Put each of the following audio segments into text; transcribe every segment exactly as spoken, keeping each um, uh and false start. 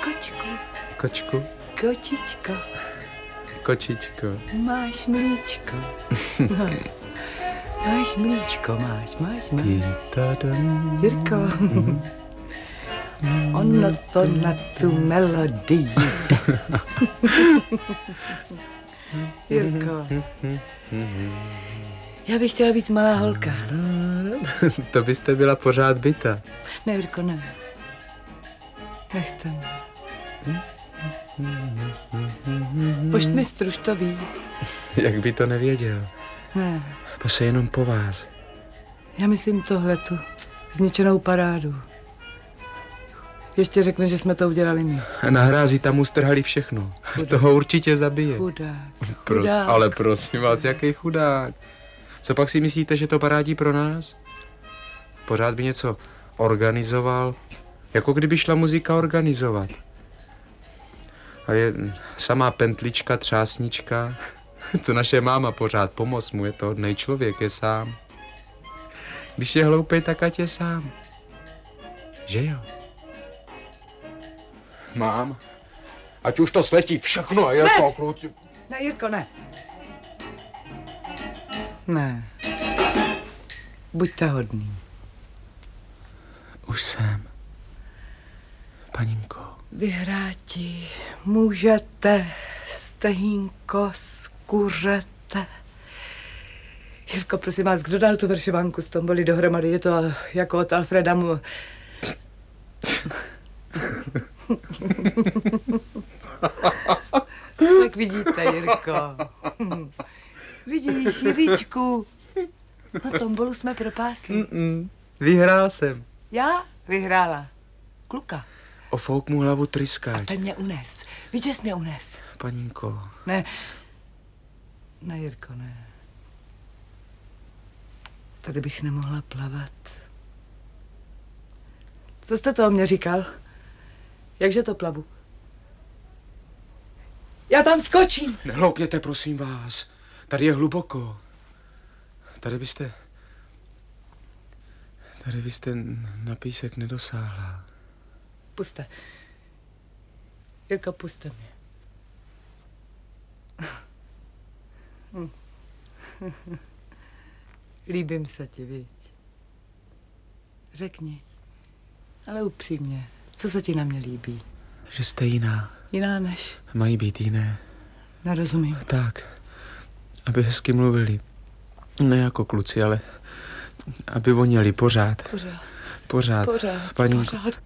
Kočku. Kočku. Kočičko. Kočičko. Máš mlíčko. No. Máš mlíčko, máš, máš, máš. Jirko. Ono to na tu melodii. Jirko. Já bych chtěla být malá holka. To byste byla pořád byta. Ne, Jirko, ne. Nechte mě. Poštmistr už to ví. Jak by to nevěděl? Ne. Pase jenom po vás. Já myslím tohletu zničenou parádu. Ještě řekne, že jsme to udělali my. Na hrázi tam ustrhali všechno. Chudák. Toho určitě zabije. Chudák. Pros, chudák. Ale prosím vás, jaký chudák. Co pak si myslíte, že to parádí pro nás? Pořád by něco organizoval. Jako kdyby šla muzika organizovat. A je samá pentlička, třásnička. To naše máma pořád, pomoc mu, je to hodnej člověk, je sám. Když je hloupej, tak ať je sám. Že jo? Mám. Ať už to sletí všechno, je to, kluci. Ne, Jirko, ne. Ne. Buďte hodný. Už jsem. Paninko. Vyhráti můžete, stehínko, skuřete. Jirko, prosím vás, kdo dal tu veršovanku s tomboli dohromady? Je to jako od Alfreda mu... Tak vidíte, Jirko. Vidíš, Jiříčku, na tombolu jsme propásli. Mm-mm. Vyhrál jsem. Já vyhrála. Kluka. Ofouk mu hlavu tryskáč. A ten mě unes. Víš, že jsi mě unes. Paninko. Ne. Ne, Jirko, ne. Tady bych nemohla plavat. Co jste to o mě říkal? Jakže to plavu? Já tam skočím. Nehloupěte, prosím vás. Tady je hluboko. Tady byste... Tady byste na písek nedosáhla. Puste. Jirko, puste mě. Líbím se ti, viď? Řekni. Ale upřímně, co se ti na mě líbí? Že jste jiná. Jiná než? Mají být jiné. Nerozumím. Tak, aby hezky mluvili. Ne jako kluci, ale aby voněli pořád. Pořád. Pořád. Pořád. Paní... Pořád.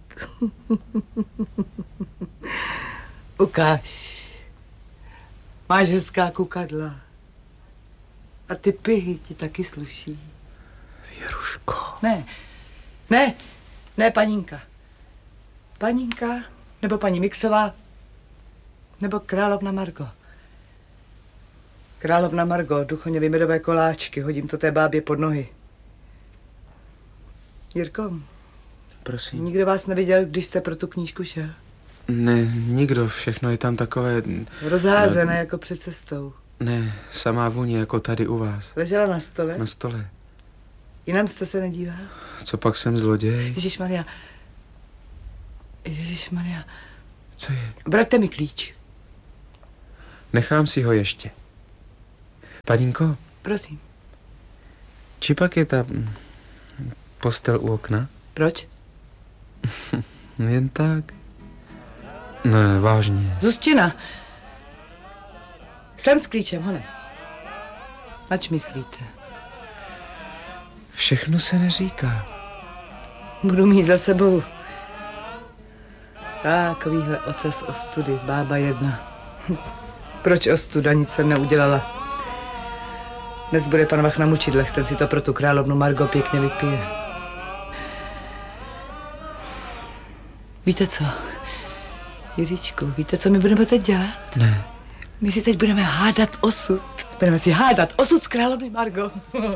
Ukáž. Máš hezká kukadla. A ty pihy ti taky sluší. Věruško. Ne, ne, ne, paninka. Paninka, nebo paní Mixová, nebo královna Margo. Královna Margo, duchoně medové koláčky, hodím to té bábě pod nohy. Jirko, prosím. Nikdo vás neviděl, když jste pro tu knížku šel? Ne, nikdo, všechno je tam takové... Rozházené no, jako před cestou. Ne, samá vůně jako tady u vás. Ležela na stole? Na stole. Jinam jste se nedíval? Co pak jsem zloděj? Ježišmarja. Ježišmarja. Co je? Vraťte mi klíč. Nechám si ho ještě. Paninko? Prosím. Či pak je ta postel u okna? Proč? Jen tak. Ne, vážně. Zuzčina. Jsem s klíčem, hone. Nač myslíte? Všechno se neříká. Budu mít za sebou takovýhle ocas ostudy, bába jedna. Proč ostuda? Nic jsem neudělala. Dnes bude pan Vach na mučidlech, ten si to pro tu královnu Margo pěkně vypije. Víte co? Jiříčku, víte, co my budeme teď dělat? Ne. My si teď budeme hádat osud. Budeme si hádat osud s královny Margo.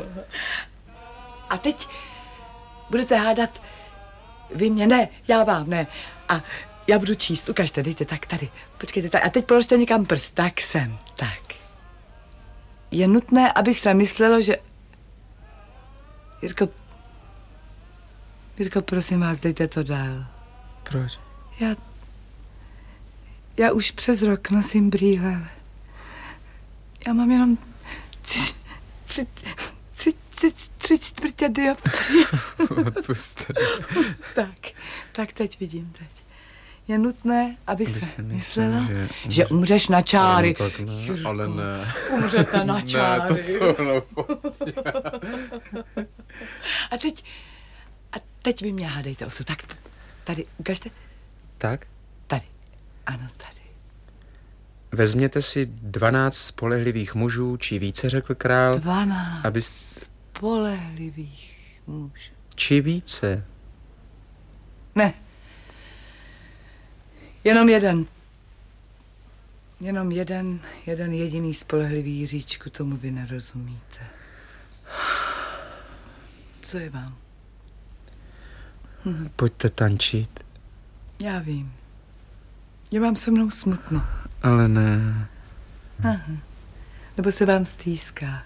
A teď budete hádat vy mě, ne, já vám, ne. A já budu číst, ukažte, dejte, tak tady. Počkejte, tak. A teď položte někam prst, tak sem, tak. Je nutné, aby se myslelo, že... Jirko, Jirko, prosím vás, dejte to dál. Proč? Já... Já už přes rok nosím brýle, ale já mám jenom tři, tři, tři, tři, tři čtvrtě dioptrie. Odpuste. Tak, tak teď vidím teď. Je nutné, aby, aby se, se myslela, že, že umře... umřeš na čáry. No, tak ne, Jurku, ale ne. Umřete na čáry. Ne, to jsou A teď, a teď vy mě hádejte osud. Tak tady, ukažte. Tak? Tady. Ano, tady. Vezměte si dvanáct spolehlivých mužů, či více, řekl král. Dvanáct aby... spolehlivých mužů. Či více. Ne. Jenom jeden. Jenom jeden, jeden jediný spolehlivý Jiříčku, tomu vy nerozumíte. Co je vám? Hm. Pojďte tančit. Já vím. Je vám se mnou smutno. Ale ne. Aha. Nebo se vám stýská.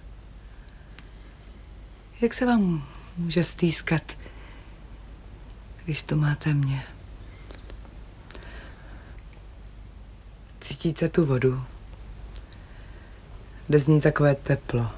Jak se vám může stýskat, když tu máte mě? Cítíte tu vodu? Jde z ní takové teplo.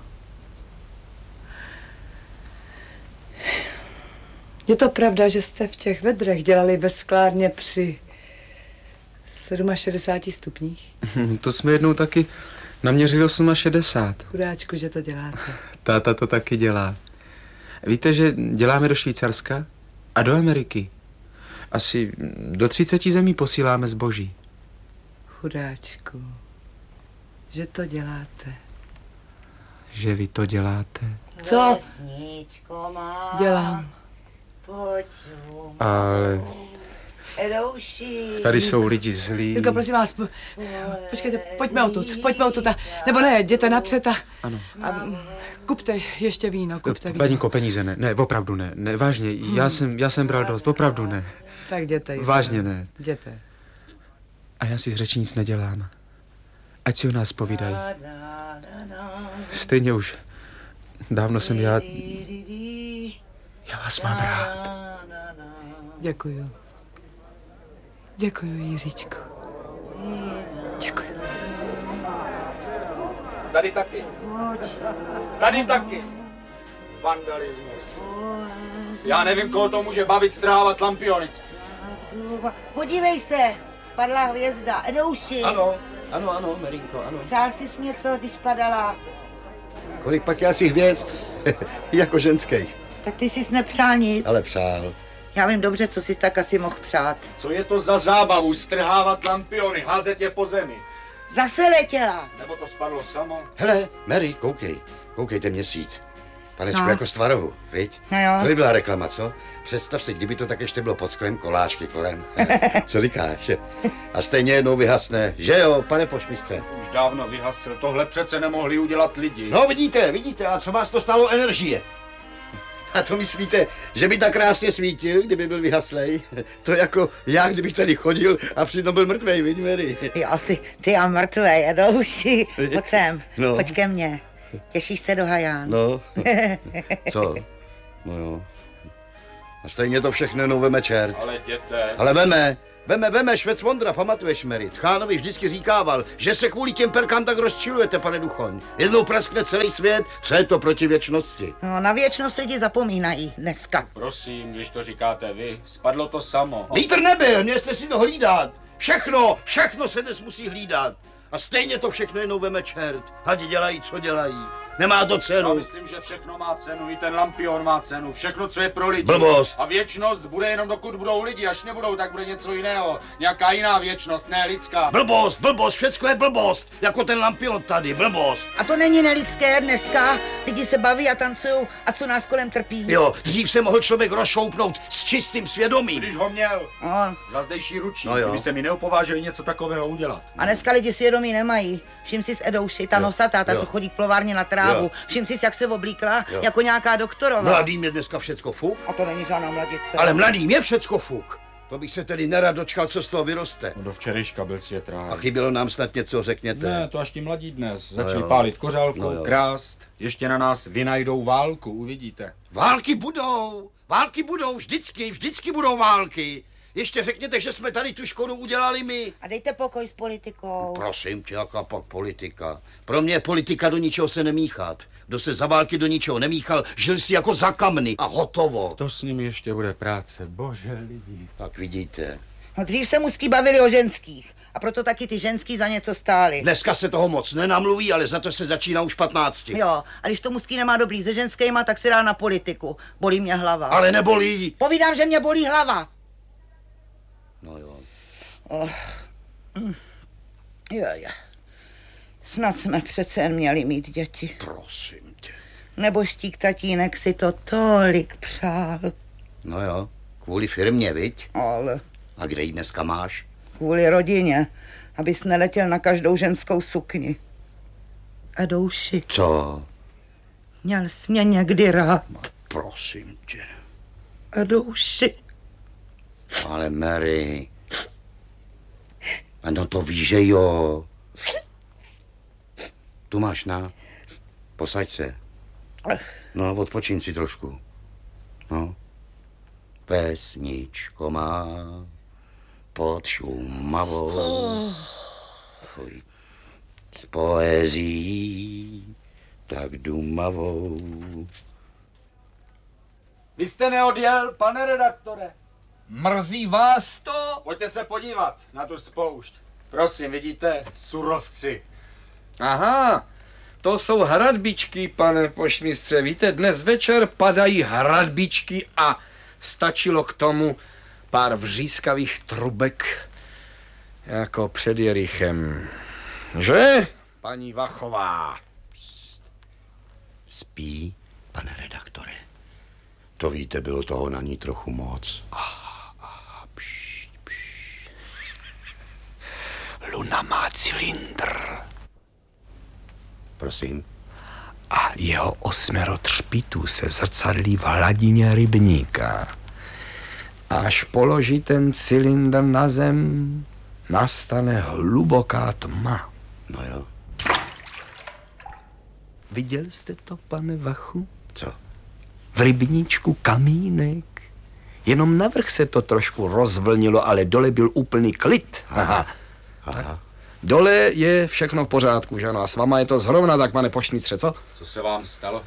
Je to pravda, že jste v těch vedrech dělali ve sklárně při šedesáti sedmi stupních? To jsme jednou taky naměřili šedesát osm. Chudáčku, že to děláte. Táta to taky dělá. Víte, že děláme do Švýcarska a do Ameriky. Asi do třiceti zemí posíláme zboží. Chudáčku, že to děláte. Že vy to děláte. Co? Vesničko má. Dělám. Pojď. Ale... Edouši. Tady jsou lidi zlí. Jirko, prosím vás, po, počkejte, pojďme odtud, pojďme odtud, a, nebo ne, jděte napřed a, ano. a kupte ještě víno, kupte víno. Paníko, peníze ne, ne, opravdu ne, ne, vážně, hmm. já, jsem, já jsem bral dost, opravdu ne. Tak jděte. Jirko. Vážně ne. Jděte. A já si z řeči nic nedělám. Ať si o nás povídají. Stejně už dávno jsem já... Já vás mám rád. Děkuju. Děkuju, Jiříčku. Děkuju. Tady taky. Tady taky. Vandalismus. Já nevím, koho to může bavit strávat lampionic. Podívej se, spadla hvězda. Edouši. Ano, ano, ano, Marinko, ano. Přál jsi něco, když padala? Kolik pak já si hvězd? Jako ženských. Tak ty jsi nepřál nic. Ale přál. Já vím dobře, co jsi tak asi mohl přát. Co je to za zábavu? Strhávat lampiony, házet je po zemi. Zase letěla. Nebo to spadlo samo? Hele, Mary, koukej. Koukejte měsíc. Panečku, No. jako z tvarohu, viď? No jo. To by byla reklama, co? Představ si, kdyby to tak ještě bylo pod sklem, koláčky kolem. Co říkáš? A stejně jednou vyhasne, že jo, pane pošmistře? Už dávno vyhasil, tohle přece nemohli udělat lidi. No vidíte, vidíte, a co vás to stálo energie? A to myslíte, že by tak krásně svítil, kdyby byl vyhaslej? To jako já, kdybych tady chodil a přitom byl mrtvej, vidí, Mary? Jo, ty, ty a mrtvej, Edouši. Pojď sem, No. pojď ke mně. Těšíš se do Haján? No, co? No jo. A stejně to všechno jenom veme čert. Ale jděte. Ale veme, veme, veme, švec Vondra, pamatuješ, Mary? Tchánovi vždycky říkával, že se kvůli těm perkám tak rozčilujete, pane Duchoň. Jednou praskne celý svět, co je to proti věčnosti? No, na věčnost lidi zapomínají dneska. Prosím, když to říkáte vy, spadlo to samo. Vítr nebyl, měl jste si to hlídat. Všechno, všechno se dnes musí hlídat. A stejně to všechno jenom veme čert. Hadi dělají, co dělají. Nemá to Já cenu. myslím, že všechno má cenu, i ten lampion má cenu, všechno, co je pro lidi. Blbost. A věčnost bude jenom dokud budou lidi, až nebudou, tak bude něco jiného. Nějaká jiná věčnost, ne lidská. Blbost, blbost, všecko je blbost. Jako ten lampion tady, blbost. A to není nelidské dneska. Lidi se baví a tancují a co nás kolem trpí. Jo, dřív se mohl člověk rozšoupnout s čistým svědomím. Když ho měl, No. za zdejší ručí, No jo. kdyby se mi neopovážili něco takového udělat. A dneska lidi svědomí nemají. Všim si s Edouši, ta Jo, nosatá, ta, jo. co chodí k plovárně na trávu. Jo. Všim si, jak se oblíkla, Jo. jako nějaká doktorová. Mladým je dneska všecko fuk. A to není žádná mladice. Ale mladým je všecko fuk. To bych se tedy nerad dočkal, co z toho vyroste. No do včerejška byl svět rád. A chybělo nám snad něco, řekněte. Ne, to až ti mladí dnes. No Začali jo. pálit kořálku, No jo. krást. Ještě na nás vynajdou válku, uvidíte. Války budou, války budou, vždycky, vždycky budou války. Ještě řekněte, že jsme tady tu škodu udělali my. A dejte pokoj s politikou. Prosím tě, jaká pak politika? Pro mě politika do ničeho se nemíchat. Kdo se za války do ničeho nemíchal, žil si jako za kamny a hotovo. To s ním ještě bude práce, bože lidi. Tak vidíte. No dřív se mužský bavili o ženských. A proto taky ty ženský za něco stály. Dneska se toho moc nenamluví, ale za to se začíná už patnácti. Jo, a když to mužský nemá dobrý se ženskýma, tak si dá na politiku. Bolí mě hlava. Ale nebolí. Povídám, že mě bolí hlava. No jo. Oh. Mm. Jo, jo. Snad jsme přece jen měli mít děti. Prosím tě. Nebožtík tatínek si to tolik přál. No jo, kvůli firmě, viď? Ale A kde ji dneska máš? kvůli rodině, abys neletěl na každou ženskou sukni. Edouši, Co? měl jsi mě někdy rád. Prosím tě. Edouši. Ale Mary. Ano, to víš, že jo. Tu máš na. Posaď se. No, odpočíň si trošku. No. Pesničko má pod Šumavou. Fuj. S poezí tak dumavou. Vy jste neodjel, pane redaktore. Mrzí vás to? Pojďte se podívat na tu spoušť. Prosím, vidíte, surovci. Aha, to jsou hradbičky, pane poštmistře. Víte, dnes večer padají hradbičky a stačilo k tomu pár vřískavých trubek jako před Jerichem. Že, paní Vachová? Spí, pane redaktore. To víte, bylo toho na ní trochu moc. Aha, aha, pšt, pšt. Luna má cylindr. Prosím. A jeho osmero třpitů se zrcadlí v hladině rybníka. Až položí ten cylindr na zem, nastane hluboká tma. No jo. Viděl jste to, pane Vachu? Co? V rybníčku kamínek. Jenom navrch se to trošku rozvlnilo, ale dole byl úplný klid. Aha. Aha. Dole je všechno v pořádku, že ano? A s váma je to zrovna tak, pane poštmistře, co? Co se vám stalo?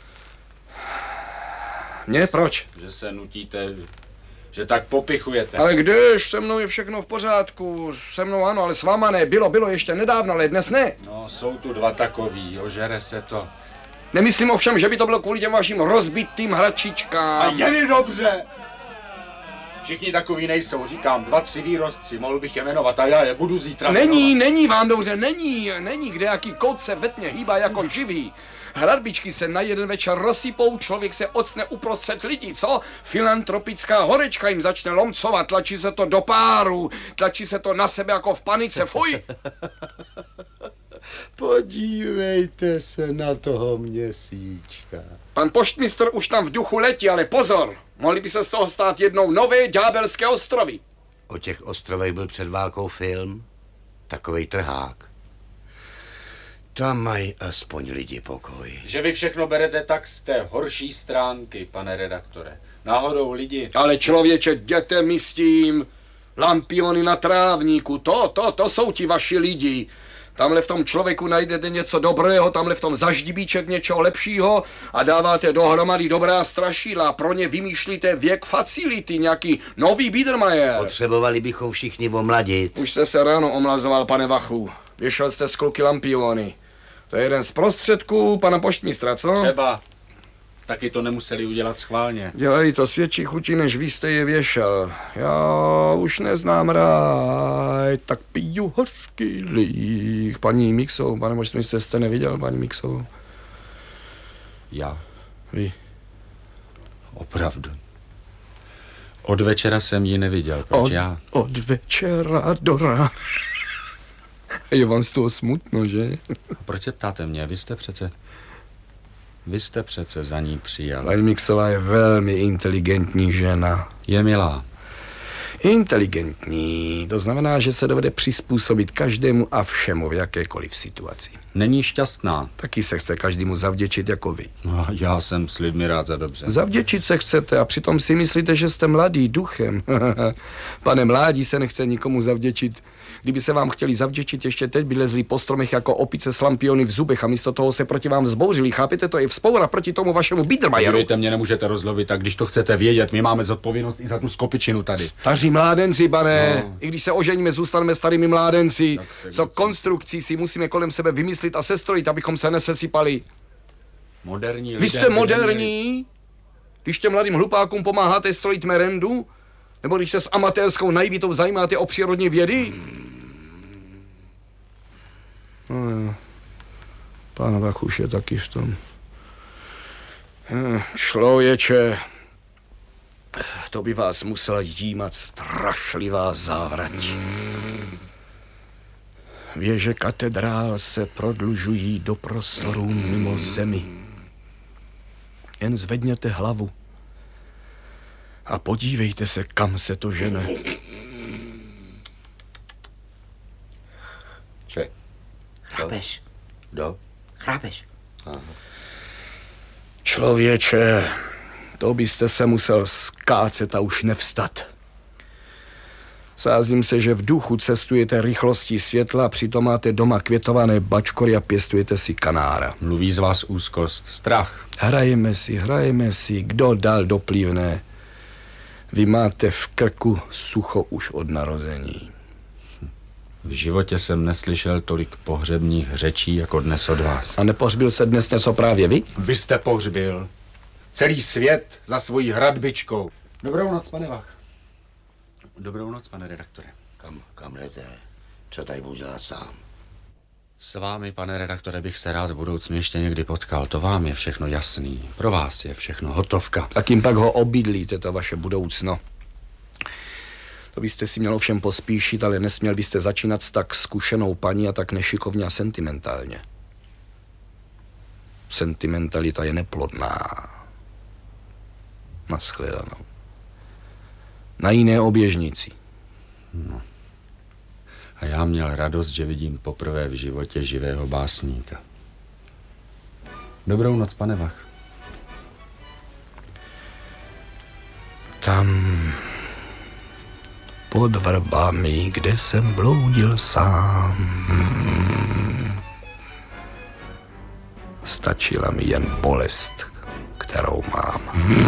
Ne, proč? Že se nutíte, že tak popichujete. Ale když, se mnou je všechno v pořádku, se mnou ano, ale s váma ne, bylo, bylo ještě nedávno, ale dnes ne. No, jsou tu dva takový, ožere se to. Nemyslím ovšem, že by to bylo kvůli těm vašim rozbitým hračičkám. A jen dobře! Všichni takový nejsou, říkám, dva, tři výrostci, mohl bych je jmenovat a já je budu zítra Není, jmenovat. není vám dobře, není, není, kde jaký kout se ve tmě hýbá jako živý. Hradbičky se na jeden večer rozsypou, člověk se ocne uprostřed lidí, co? Filantropická horečka jim začne lomcovat, tlačí se to do páru, tlačí se to na sebe jako v panice, fuj! Podívejte se na toho měsíčka. Pan poštmistr už tam v duchu letí, ale pozor, mohli by se z toho stát jednou nové ďábelské ostrovy. O těch ostrovech byl před válkou film, takovej trhák. Tam mají aspoň lidi pokoj. Že vy všechno berete tak z té horší stránky, pane redaktore. Náhodou lidi... Ale člověče, jděte mi s tím, lampiony na trávníku, to, to, to jsou ti vaši lidi. Tamhle v tom člověku najdete něco dobrého, tamhle v tom zaždibíček něčeho lepšího a dáváte dohromady dobrá strašidla. Pro ně vymýšlíte věk facility, nějaký nový Biedermeier. Potřebovali bychom všichni omladit. Už jste se ráno omlazoval, pane Vachu. Vyšel jste z kluky lampiony. To je jeden z prostředků pana poštmistra, co? Třeba. Taky to nemuseli udělat schválně. Dělají to s větší chutí, než vy jste je věšel. Já už neznám ráj, tak piju hořký líh. Paní Mixou, pane poštmistře, jste neviděl paní Mixou? Já? Vy? Opravdu. Od večera jsem ji neviděl, proč od, já? Od večera do rána. Je vám z toho smutno, že? A proč se ptáte mě? Vy jste přece... Vy jste přece za ní přijal. Paní Mixová je velmi inteligentní žena. Je milá. Inteligentní, to znamená, že se dovede přizpůsobit každému a všemu v jakékoliv situaci. Není šťastná. Taky se chce každému zavděčit jako vy. No, já jsem s lidmi rád za dobře. Zavděčit se chcete a přitom si myslíte, že jste mladý duchem. Pane mládí se nechce nikomu zavděčit. Kdyby se vám chtěli zavděčit, ještě teď by lezli po stromech jako opice s lampiony v zubech a místo toho se proti vám vzbouřili. Chápete, to je vzpoura proti tomu vašemu Biedermajeru. Podívejte, mě nemůžete rozlovit, tak když to chcete vědět, my máme zodpovědnost i za tu skopičinu tady. Staří mládenci, pane. No. I když se oženíme, zůstaneme starými mládenci. Co věcí. konstrukcí si musíme kolem sebe vymyslit a sestrojit, abychom se nesesypali. Moderní lidé. Vy jste moderní? Když těm mladým hlupákům pomáháte strojit merendu? Nebo když se s amatérskou naivitou zajímáte o přírodní vědy? No jo. Pán Vachuš je taky v tom. Člověče, to by vás musela jímat strašlivá závrať. Věže katedrál se prodlužují do prostorů mimo zemi. Jen zvedněte hlavu a podívejte se, kam se to žene. Že? Chrapeš, Kdo? chrapeš. Člověče, to byste se musel skácet a už nevstat. Sázím se, že v duchu cestujete rychlostí světla, přitom máte doma květované bačkory a pěstujete si kanára. Mluví z vás úzkost, strach. Hrajeme si, hrajeme si, kdo dal doplivné. Vy máte v krku sucho už od narození. V životě jsem neslyšel tolik pohřebních řečí jako dnes od vás. A nepohřbil se dnes něco právě vy? Vy jste pohřbil celý svět za svojí hradbičkou. Dobrou noc, pane Vach. Dobrou noc, pane redaktore. Kam, kam jdete? Co tady budu dělat sám? S vámi, pane redaktore, bych se rád v budoucnu ještě někdy potkal. To vám je všechno jasný. Pro vás je všechno hotovka. A kým pak ho obydlíte, to vaše budoucno? To byste si měl ovšem pospíšit, ale nesměl byste začínat s tak zkušenou paní a tak nešikovně a sentimentálně. Sentimentalita je neplodná. Naschledanou. Na jiné oběžnici. No. A já měl radost, že vidím poprvé v životě živého básníka. Dobrou noc, pane Vach. Tam pod vrbami, kde jsem bloudil sám, stačila mi jen bolest, kterou mám.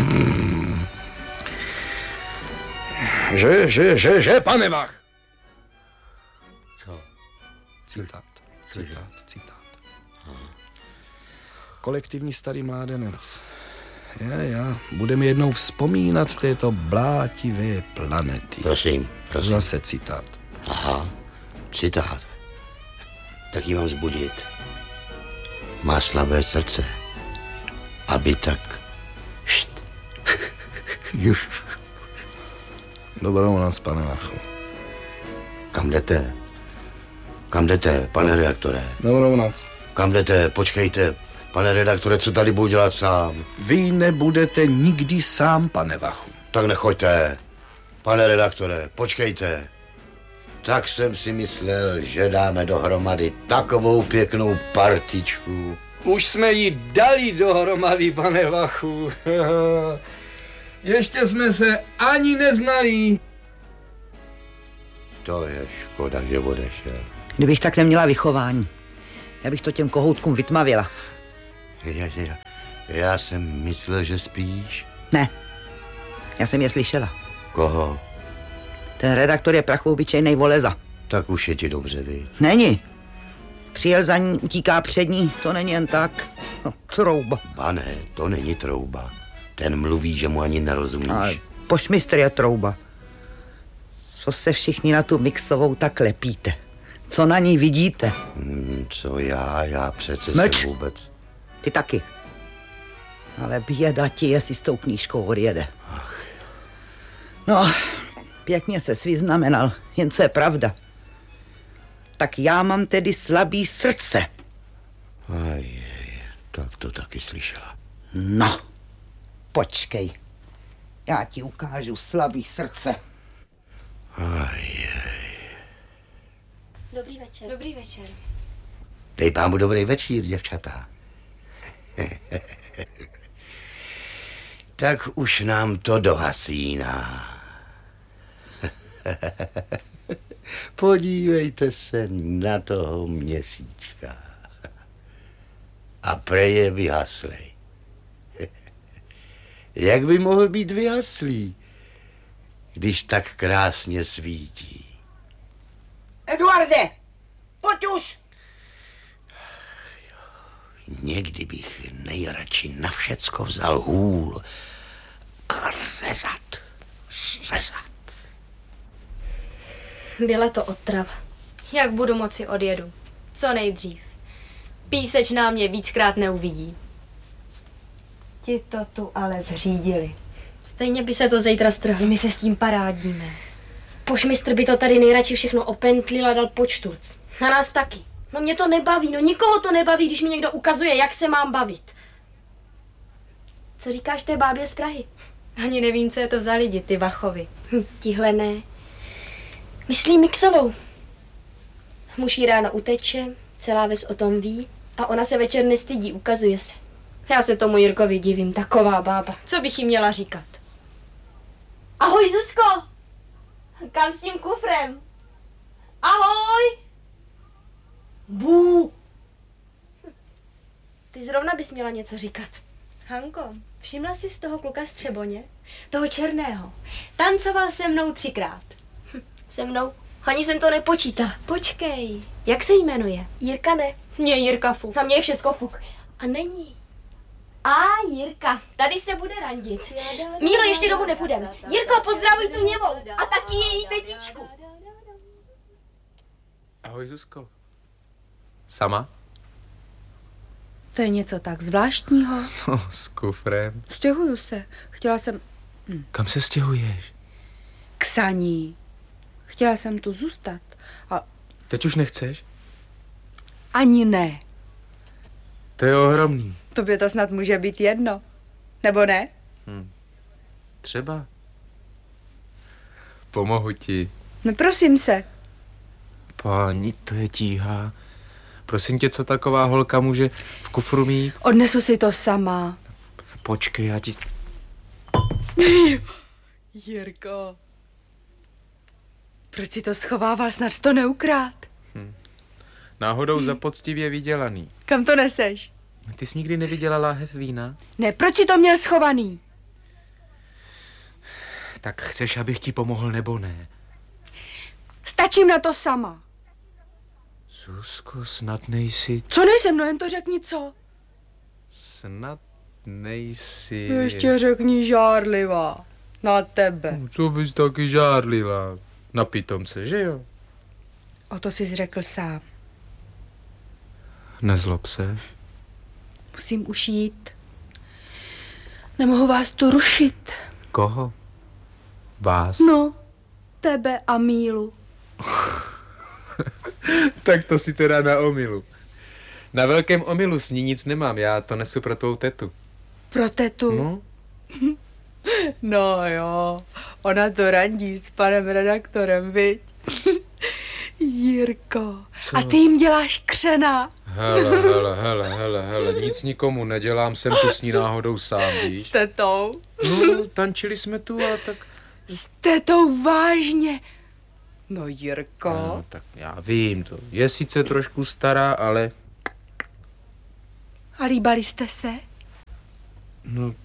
Že, že, že, že, pane Vach? Co? Citát, citát, citát. Kolektivní starý mládenec. Já, já, budeme jednou vzpomínat této blátivé planety. Prosím, prosím. Zase citát. Aha, citát. Tak ji mám vzbudit. Má slabé srdce, aby tak... Št. Juž. Dobrou noc, pane Vachu. Kam jdete? Kam jdete, pane redaktore? Dobrou noc. Kam jdete? Počkejte, pane redaktore, co tady budu dělat sám? Vy nebudete nikdy sám, pane Vachu. Tak nechoďte. Pane redaktore, počkejte. Tak jsem si myslel, že dáme dohromady takovou pěknou partičku. Už jsme ji dali dohromady, pane Vachu. Ještě jsme se ani neznali. To je škoda, že odešel. Kdybych tak neměla vychování, já bych to těm kohoutkům vytmavila. Já, já, já jsem myslel, že spíš. Ne, já jsem je slyšela. Koho? Ten redaktor je prachoobyčejnej voleza. Tak už je ti dobře, vy. Není. Přijel za ní, utíká před ní, to není jen tak. No, trouba. Ba ne, to není trouba. Ten mluví, že mu ani nerozumíš. Ale pošmistr je trouba. Co se všichni na tu mixovou tak lepíte? Co na ní vidíte? Hmm, co já, já přece Mlč. jsem vůbec... Ty taky. Ale běda ti, jestli s tou knížkou odjede. Ach. No, pěkně se vyznamenal, jen co je pravda. Tak já mám tedy slabý srdce. Ajej, tak to taky slyšela. No, počkej. Já ti ukážu slabý srdce. Dobrý večer. Dobrý večer. Dej pámu dobrý večír, děvčata. Tak už nám to dohasíná. Podívejte se na toho měsíčka. A prej je vyhaslej. Jak by mohl být vyhaslý, když tak krásně svítí? Eduarde, pojď už! Někdy bych nejradši na všecko vzal hůl a řezat, řezat. Byla to otrava. Jak budu moci odjedu? Co nejdřív. Písečná mě víckrát neuvidí. Ti to tu ale zřídili. Stejně by se to zítra strhlo. My se s tím parádíme. Pošmistr by to tady nejradši všechno opentlil a dal počturc. Na nás taky. No mě to nebaví, no nikoho to nebaví, když mi někdo ukazuje, jak se mám bavit. Co říkáš té bábě z Prahy? Ani nevím, co je to za lidi, ty Vachovi. Hm, tihle ne. Myslím Mixovou. Muž jí ráno uteče, celá ves o tom ví a ona se večer nestydí, ukazuje se. Já se tomu Jirkovi divím, taková bába. Co bych jí měla říkat? Ahoj, Zuzko! Kam s tím kufrem? Ahoj! Bů! Ty zrovna bys měla něco říkat. Hanko, všimla jsi z toho kluka z Třeboně? Toho černého. Tancoval se mnou třikrát. Hm, se mnou? Ani jsem to nepočítala. Počkej, jak se jmenuje? Jirka ne. Mně Jirka fuk. Na mě je všecko fuk. A není. A Jirka, tady se bude randit. Mílo, ještě domů nepůjdem. Jirko, pozdravuj tu němou. A taky její tetičku. Ahoj, Zuzko. Sama? To je něco tak zvláštního. No, s kufrem. Stěhuju se. Chtěla jsem... Hm. Kam se stěhuješ? K Saní. Chtěla jsem tu zůstat. A... Teď už nechceš? Ani ne. To je ohromný. Tobě to snad může být jedno. Nebo ne? Hm. Třeba. Pomohu ti. No prosím se. Páni, to je tíha. Prosím tě, co taková holka může v kufru mít? Odnesu si to sama. Počkej, já ti... Jirko. Proč si to schovával? Snad jsi to neukrát. Hm. Náhodou za poctivě vydělaný. Kam to neseš? Ty jsi nikdy neviděla láhev vína? Ne, proč si to měl schovaný? Tak chceš, abych ti pomohl, nebo ne? Stačím na to sama. Zuzko, snad nejsi... Co nejsem, no jen to řekni co. Snad nejsi... Ještě řekni žárlivá. Na tebe. No, co bys taky žárlila? Na pitomce, že jo? O to jsi řekl sám. Nezlob se. Musím už jít. Nemohu vás tu rušit. Koho? Vás? No, tebe a Mílu. Tak to si teda na omylu. Na velkém omylu s ní nic nemám, já to nesu pro tvou tetu. Pro tetu? No? No jo, ona to randí s panem redaktorem, viď? Jirko, co? A ty jim děláš křena. Hele, hele, hele, hele, hele, nic nikomu nedělám, jsem tu s ní náhodou sám, víš? S tetou? No, tančili jsme tu a tak... S tetou vážně? No, Jirko. No, tak já vím, to je sice trošku stará, ale... A líbali jste se? No...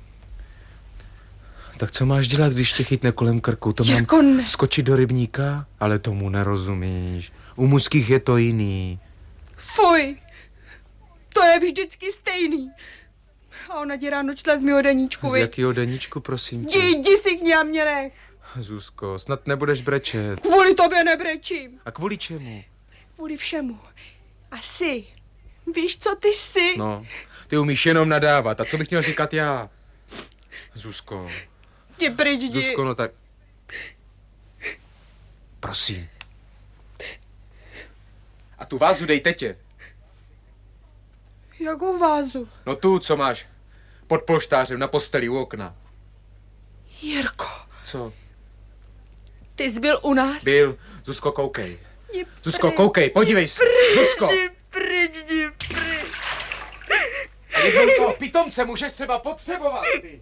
Tak co máš dělat, když tě chytne kolem krku? To Jirko, mám ne. skočit do rybníka? Ale tomu nerozumíš. U mužských je to jiný. Fuj! To je vždycky stejný. A ona ti ráno čtla z mýho deníčku, Z viď? jakýho deníčku, prosím tě? Jdi, jdi si k ní a mě nech. Zuzko, snad nebudeš brečet. Kvůli tobě nebrečím. A kvůli čemu? Kvůli všemu. A jsi. Víš, co ty jsi? No, ty umíš jenom nadávat. A co bych měl říkat já? Zuzko. Jdi pryč, jdi. Zuzko, no tak... Prosím. A tu vázu dej tetě. Jakou vázu? No tu, co máš pod polštářem na posteli u okna. Jirko. Co? Ty jsi byl u nás? Byl. Zuzko, koukej. Zuzko, koukej, podívej se. Zuzko. Pryč, jdi pryč. Jednou toho pitomce můžeš třeba potřebovat, ty.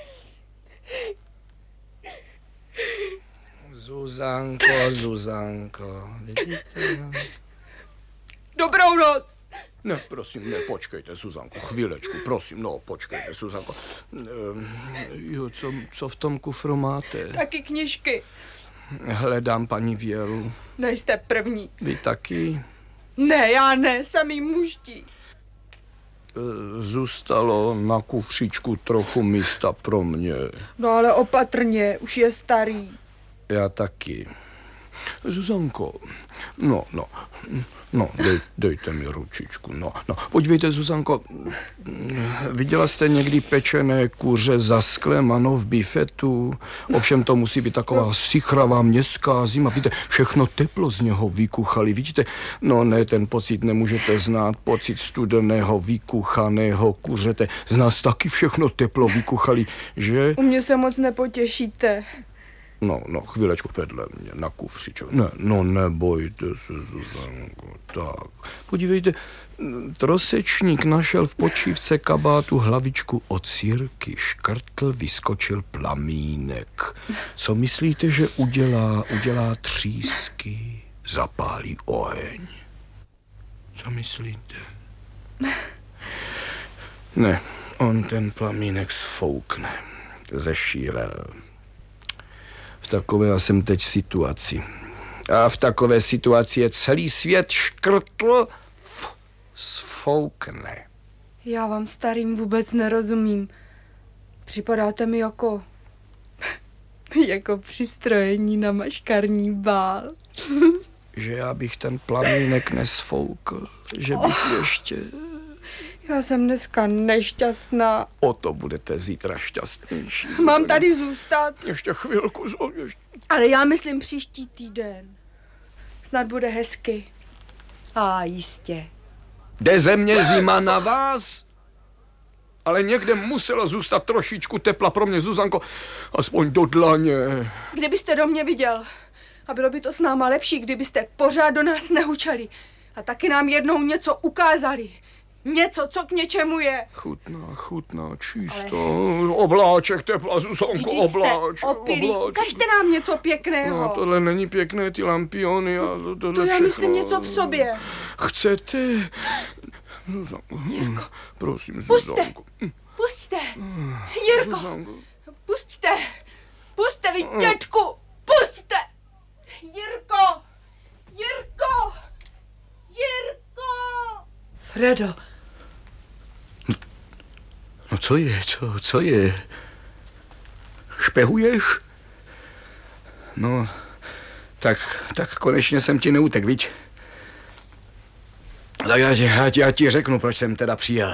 Zuzanko, Zuzanko, vidíte? Dobrou noc. Ne, prosím, ne, počkejte, Zuzanko, chvílečku, prosím, no, počkejte, Zuzanko. Ehm, jo, co, co v tom kufru máte? Taky knížky. Hledám paní Věru. Nejste první. Vy taky? Ne, já ne, samý mužtí. Zůstalo na kufříčku trochu místa pro mě. No ale opatrně, už je starý. Já taky. Zuzanko, no, no, no, dej, dejte mi ručičku, no, no. Podívejte, Zuzanko, viděla jste někdy pečené kuře za sklem, ano, v bifetu? Ovšem to musí být taková sichravá městská zima, víte, všechno teplo z něho vykuchali, vidíte? No ne, ten pocit nemůžete znát, pocit studeného, vykuchaného kuřete. Z nás taky všechno teplo vykuchali, že? U mě se moc nepotěšíte. No, no, chvílečku vedle mě, na kufřičo. Ne, no nebojte se, Zuzanko, tak. Podívejte, trosečník našel v počívce kabátu hlavičku od sýrky, škrtl, vyskočil plamínek. Co myslíte, že udělá? Udělá třísky, zapálí oheň. Co myslíte? Ne, on ten plamínek sfoukne, zešílel. V takové já jsem teď situaci. A v takové situaci je celý svět škrtl, sfoukne. Já vám starým vůbec nerozumím. Připadáte mi jako... jako přistrojení na maškarní bál. Že já bych ten plamínek nesfoukl, že bych oh. ještě... Já jsem dneska nešťastná. O to budete zítra šťastnější. Mám tady zůstat. Ještě chvilku. Ještě... Ale já myslím příští týden. Snad bude hezky. A jistě. Jde země zima na vás? Ale někde muselo zůstat trošičku tepla pro mě, Zuzanko. Aspoň do dlaně. Kdybyste do mě viděl. A bylo by to s náma lepší, kdybyste pořád do nás nehučeli. A taky nám jednou něco ukázali. Něco, co k něčemu je. Chutná, chutná, čisto. Ale... Obláček tepla, Zuzanko, obláček. Opilí, ukažte nám něco pěkného. No, tohle není pěkné, ty lampiony. A tohle to já všechno... myslím něco v sobě. Chcete? Zuzanko, Jirko, prosím, Zuzanko. Pusťte, Jirko, Zuzanko. Pusťte, pusťte vy, děčku, pusťte. Jirko, Jirko, Jirko. Fredo. No co je, co, co je? Špehuješ? No, tak, tak konečně jsem ti neutek, viď? Tak já, já, já ti řeknu, proč jsem teda přijel.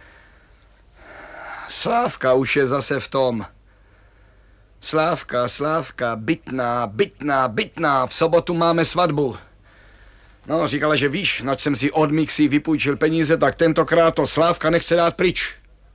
Slávka už je zase v tom. Slávka, Slávka, bytná, bytná, bytná, v sobotu máme svatbu. No, říkala, že víš, nač jsem si od Mixy vypůjčil peníze, tak tentokrát to Slávka nechce dát pryč.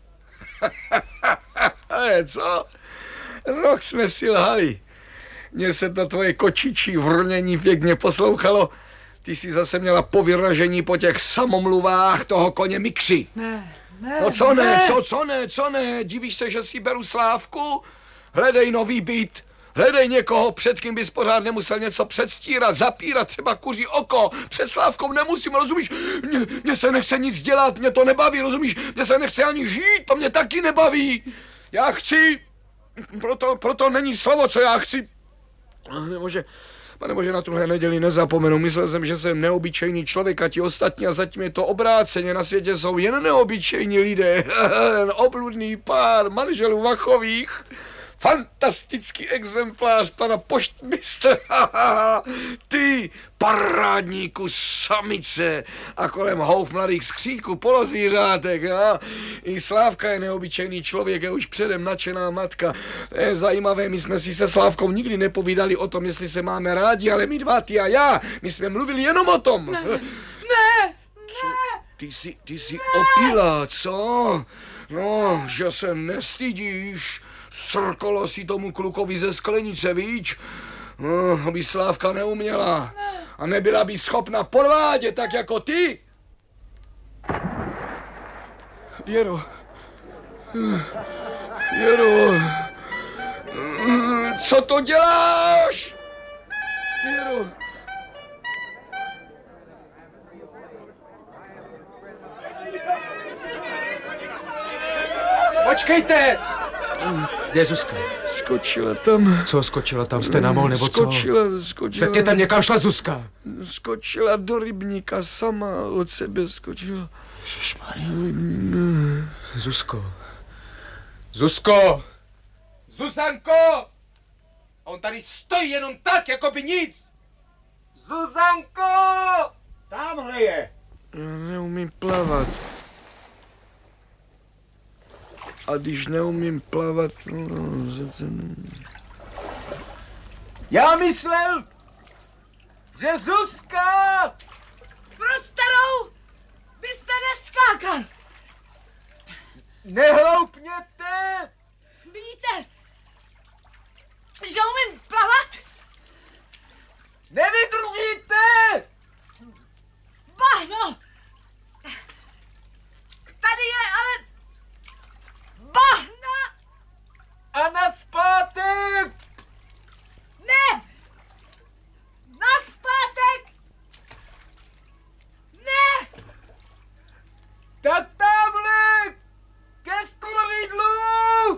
Ale co? Rok jsme si lhali. Mně se to tvoje kočičí vrnění pěkně poslouchalo. Ty jsi zase měla povyražení po těch samomluvách toho koně Mixy. Ne, ne, No co ne, ne, co, co ne, co ne? Divíš se, že si beru Slávku? Hledej nový byt. Hledej někoho, před kým bys pořád nemusel něco předstírat, zapírat, třeba kuří oko. Před Slávkou nemusím, rozumíš? Mně, mně se nechce nic dělat, mě to nebaví, rozumíš? Mně se nechce ani žít, to mě taky nebaví. Já chci, proto, proto není slovo, co já chci. Nebože, panebože, na tuhle neděli nezapomenu. Myslel jsem, že jsem neobyčejný člověk a ti ostatní a zatím je to obráceně. Na světě jsou jen neobyčejní lidé. Obludný pár manželů Vachových. Fantastický exemplář pana poštmistra. Ty, parádníku samice a kolem houf mladých skřítků polozvířátek. Ja? I Slávka je neobyčejný člověk, je už předem nadšená matka. To je zajímavé, my jsme si se Slávkou nikdy nepovídali o tom, jestli se máme rádi, ale my dva, ty a já, my jsme mluvili jenom o tom. Ne, ne, co? Ty jsi, ty jsi opila, co? No, že se nestydíš. Srkolo si tomu klukovi ze sklenice, víš? No, aby Slávka neuměla. a nebyla by schopna podvádět tak jako ty. Věro. Věro. Co to děláš? Věro. Počkejte! Kde je Zuzka? Skočila tam. Co skočila tam? Jste na mol nebo co? Skočila, skočila. Řekněte mě, kam šla Zuzka? Skočila do rybníka sama, od sebe skočila. Ježišmarja. Zuzko. Zuzko! Zuzanko! On tady stojí jenom tak, jako by nic! Zuzanko! Tamhle je. Já neumím plavat. A když neumím plavat, no, zase ne. Já myslel, že Zuzka! Pro starou byste neskákal. Nehloupněte! Víte, že umím plavat? Nevydržíte! Bahno! Tady je ale bahna! A nazpátek! Ne! Nazpátek! Ne! Tak tamhle! Ke stovidlu!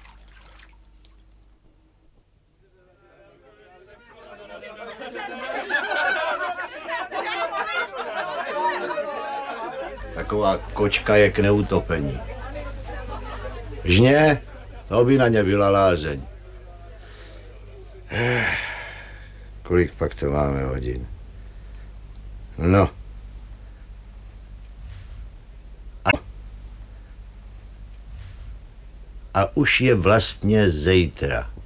Taková kočka je k neutopení. Žně, to by na ně byla lázeň. Eh, kolik pak to máme hodin? No. A, a už je vlastně zítra.